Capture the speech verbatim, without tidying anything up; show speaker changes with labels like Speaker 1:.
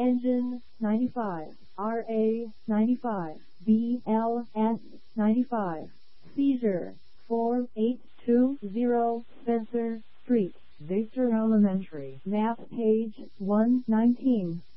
Speaker 1: Engine ninety-five, R A ninety-five, B L S ninety-five. Seizure four eight two zero Spencer Street, Victor Elementary. Map page one nineteen.